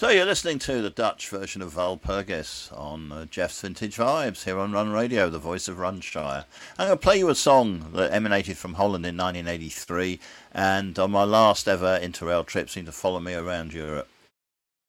So you're listening to the Dutch version of Walpurgis on Jeff's Vintage Vibes here on Run Radio, the voice of Runshire. I'm going to play you a song that emanated from Holland in 1983 and on my last ever Interrail trip seemed to follow me around Europe.